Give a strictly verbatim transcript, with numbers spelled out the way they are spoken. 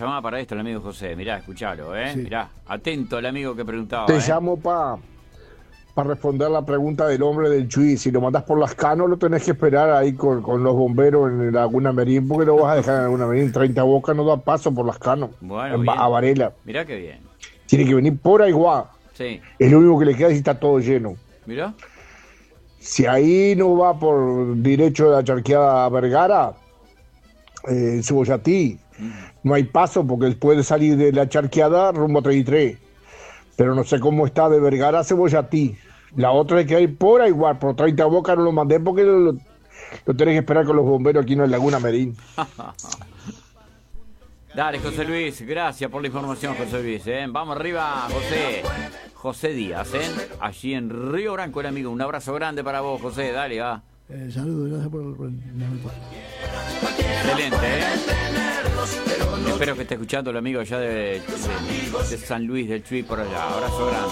llamaba para esto el amigo José. Mirá, escuchalo, ¿eh? Sí. Mirá, atento el amigo que preguntaba. Te ¿eh? llamo para pa responder la pregunta del hombre del Chuy. Si lo mandas por las Canos, lo tenés que esperar ahí con, con los bomberos en Laguna Merín, porque lo vas a dejar en Laguna Merín. treinta Boca no da paso por las Canos. Bueno, en, bien. a Varela. Mirá qué bien. Tiene que venir por Aiguá. Sí. Es lo único que le queda si está todo lleno. Mirá. Si ahí no va por derecho de la charqueada a Vergara, eh, Cebollatí, no hay paso porque él puede salir de la charqueada rumbo a treinta y tres. Pero no sé cómo está de Vergara a Cebollatí. La otra es que hay por igual, por treinta Boca no lo mandé porque lo, lo, lo tenés que esperar con los bomberos aquí en Laguna Merín. Dale, José Luis, gracias por la información, José Luis. ¿eh? Vamos arriba, José. José Díaz, ¿eh? Allí en Río Branco, el amigo. Un abrazo grande para vos, José. Dale, va. Eh, saludos, gracias por, por la nota. Excelente, ¿eh? Espero que esté escuchando el amigo allá de, de, de San Luis del Chuy por allá. Abrazo grande.